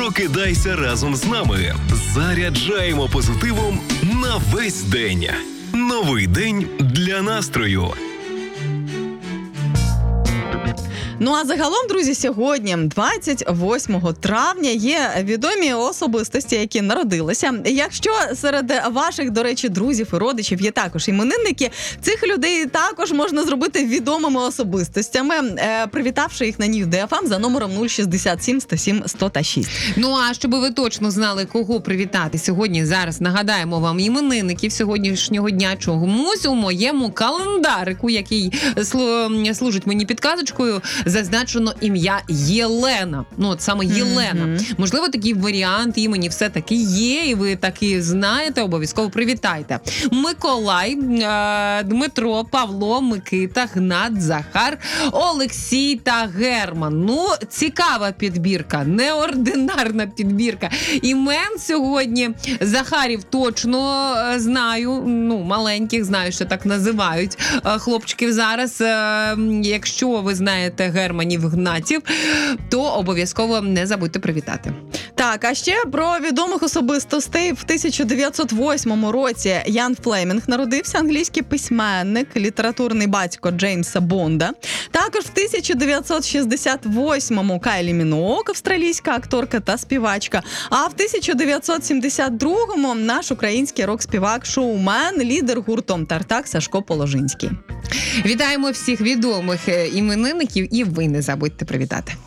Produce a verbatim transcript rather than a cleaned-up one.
Прокидайся разом з нами. Заряджаємо позитивом на весь день. Новий день для настрою. Ну а загалом, друзі, сьогодні, двадцять восьмого травня, є відомі особистості, які народилися. Якщо серед ваших, до речі, друзів і родичів є також іменинники, цих людей також можна зробити відомими особистостями, привітавши їх на Ньюс еф ем за номером нуль шістдесят сім сто сім сто шість. Ну а щоб ви точно знали, кого привітати сьогодні, зараз нагадаємо вам іменинників сьогоднішнього дня. Чомусь у моєму календарику, який служить мені підказочкою, зазначено ім'я Єлена. Ну, от саме Єлена. Mm-hmm. Можливо, такий варіант імені все-таки є, і ви таки знаєте, обов'язково привітайте. Миколай, Дмитро, Павло, Микита, Гнат, Захар, Олексій та Герман. Ну, цікава підбірка, неординарна підбірка імен сьогодні. Захарів точно знаю, ну, маленьких знаю, що так називають хлопчиків зараз. Якщо ви знаєте Германів, Гнатів, то обов'язково не забудьте привітати. Так, а ще про відомих особистостей. В тисяча дев'ятсот восьмому році Ян Флемінг народився, англійський письменник, літературний батько Джеймса Бонда. Також в тисяча дев'ятсот шістдесят восьмому Кайлі Міноуг, австралійська акторка та співачка. А в тисяча дев'ятсот сімдесят другому наш український рок-співак, шоумен, лідер гурту «Тартак» Сашко Положинський. Вітаємо всіх відомих іменинників, і ви не забудьте привітати.